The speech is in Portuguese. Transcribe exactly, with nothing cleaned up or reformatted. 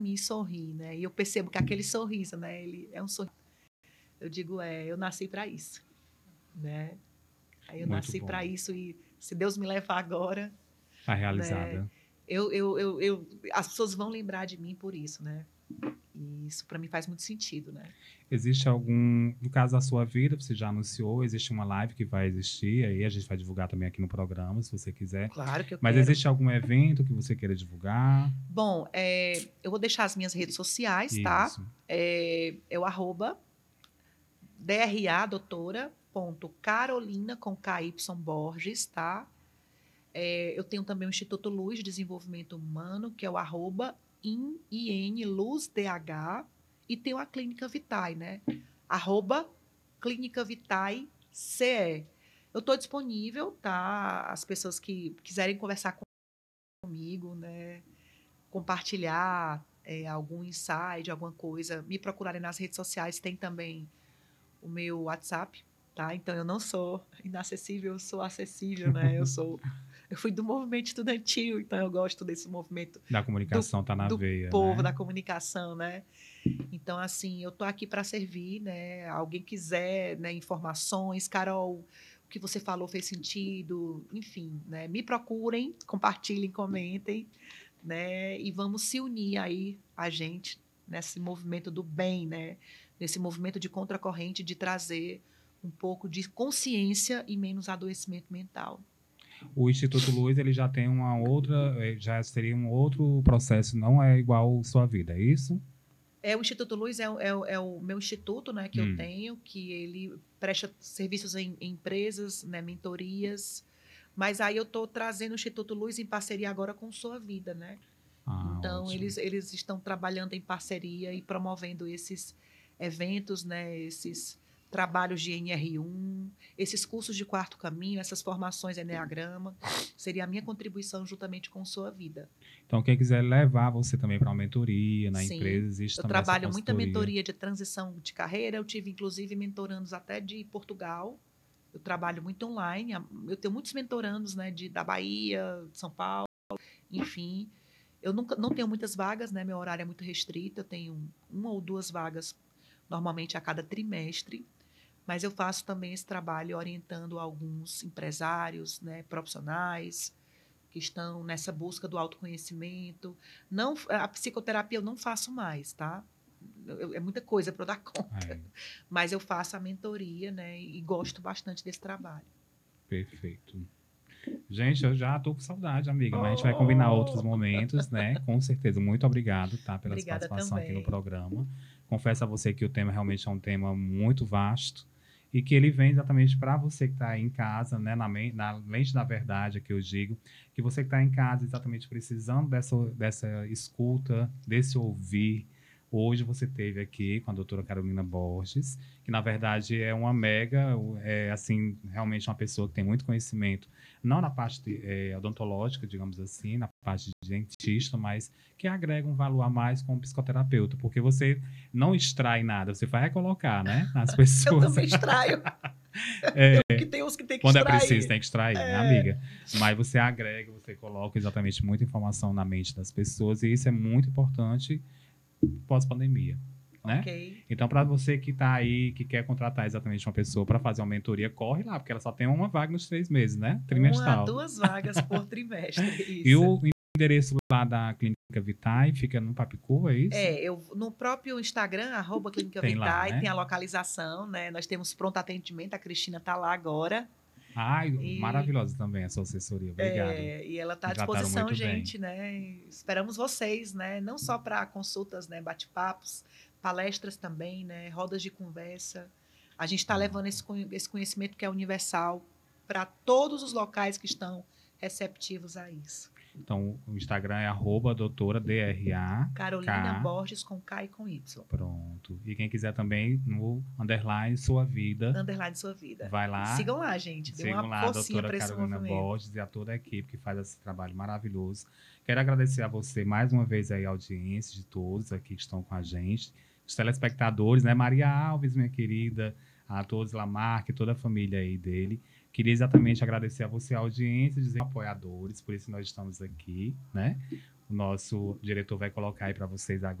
mim sorrir, né? E eu percebo que aquele sorriso, né? Ele é um sorriso. Eu digo, é, eu nasci para isso, né? Aí eu Muito nasci bom. para isso e se Deus me levar agora, Tá né? realizada. Eu, eu, eu, eu, as pessoas vão lembrar de mim por isso, né? E isso para mim faz muito sentido, né? Existe algum, no caso da sua vida, você já anunciou, existe uma live que vai existir, aí a gente vai divulgar também aqui no programa, se você quiser. Claro que eu Mas quero. existe algum evento que você queira divulgar? Bom, é, eu vou deixar as minhas redes sociais, tá? Isso. É, é o arroba DRA doutora ponto Carolina com K Y Borges, tá? É, eu tenho também o Instituto Luz de Desenvolvimento Humano, que é o arroba in, in Luz D H, e tenho a Clínica Vitae, né? Arroba Clínica Vitae C E. Eu estou disponível, tá? As pessoas que quiserem conversar comigo, né? Compartilhar é, algum insight, alguma coisa, me procurarem nas redes sociais, tem também o meu WhatsApp, tá? Então eu não sou inacessível, eu sou acessível, né? Eu sou eu fui do movimento estudantil, então eu gosto desse movimento Da do, comunicação tá na do veia, povo, né? da comunicação, né? Então, assim, eu tô aqui para servir, né? Alguém quiser, né, informações, Carol, o que você falou fez sentido, enfim, né? Me procurem, compartilhem, comentem, né? E vamos se unir aí a gente nesse movimento do bem, né? Nesse movimento de contracorrente de trazer um pouco de consciência e menos adoecimento mental. O Instituto Luz, ele já tem uma outra, eh, já seria um outro processo, não é igual sua vida, é isso? É, o Instituto Luz é, o- é, o- é o meu instituto, né, que eu Hum. tenho, que ele presta serviços em, em empresas, né, mentorias, mas aí eu estou trazendo o Instituto Luz em parceria agora com Sua Vida, né? Ah, Então, ótimo. eles, eles estão trabalhando em parceria e promovendo esses eventos, né, esses trabalhos de N R um, esses cursos de quarto caminho, essas formações Enneagrama, seria a minha contribuição juntamente com Sua Vida. Então, quem quiser levar você também para uma mentoria na empresa, Sim, existe eu também essa trabalho muita consultoria. mentoria de transição de carreira. Eu tive, inclusive, mentorandos até de Portugal. Eu trabalho muito online. Eu tenho muitos mentorandos, né, de, da Bahia, de São Paulo, enfim. Eu nunca, não tenho muitas vagas, né? Meu horário é muito restrito. Eu tenho uma ou duas vagas, normalmente a cada trimestre. Mas eu faço também esse trabalho orientando alguns empresários, né, profissionais, que estão nessa busca do autoconhecimento. Não, a psicoterapia eu não faço mais, tá? Eu- é muita coisa para eu dar conta. É, Mas eu faço a mentoria, né? E gosto bastante desse trabalho. perfeito. Gente, eu já tô com saudade, amiga, mas a gente vai combinar outros Oh! momentos, né? Com certeza. Muito obrigado, tá, pela sua Obrigada participação aqui no também. programa. Confesso a você que o tema realmente é um tema muito vasto e que ele vem exatamente para você que está aí em casa, né? Na, men- na lente da verdade, é que eu digo, que você que está em casa exatamente precisando dessa, dessa escuta, desse ouvir. Hoje você teve aqui com a doutora Carolina Borges, que na verdade é uma mega, é assim, realmente uma pessoa que tem muito conhecimento não na parte é, odontológica, digamos assim, na parte de dentista, mas que agrega um valor a mais como psicoterapeuta, porque você não extrai nada, você vai colocar, né, nas Eu pessoas. também extraio. É, Eu que tenho os que tem que quando é preciso, extrair. tem que extrair, né, É, amiga? Mas você agrega, você coloca exatamente muita informação na mente das pessoas, e isso é muito importante pós-pandemia, né? ok. Então, para você que está aí, que quer contratar exatamente uma pessoa para fazer uma mentoria, corre lá, porque ela só tem uma vaga nos três meses, né? Uma a Trimestral. duas vagas por trimestre, E isso. o endereço lá da Clínica Vitae fica no Papicu, é isso? É, eu, no próprio Instagram, arroba Clínica Tem lá, Vitae, né? tem a localização, né? Nós temos pronto atendimento, a Cristina está lá agora. Ai, E maravilhosa também a sua assessoria. Obrigado. É, e ela está Me à trataram disposição, muito bem. gente, né? Esperamos vocês, né? Não só para consultas, né? Bate-papos, palestras também, né? Rodas de conversa. A gente está levando Pronto. esse, esse conhecimento que é universal para todos os locais que estão receptivos a isso. Então, o Instagram é arroba doutora Carolina D R A K. Borges com K e com Y. Pronto. E quem quiser também, no underline Sua Vida, Underline sua vida. vai E lá. sigam lá, gente. Dê uma Sigam lá a forcinha doutora para esse Carolina movimento. Borges e a toda a equipe que faz esse trabalho maravilhoso. Quero agradecer a você mais uma vez aí, a audiência de todos aqui que estão com a gente, os telespectadores, né? Maria Alves, minha querida, a todos, Lamarck, toda a família aí dele. Queria exatamente agradecer a você, a audiência, dizer apoiadores, por isso nós estamos aqui, né? o nosso diretor vai colocar aí para vocês agora.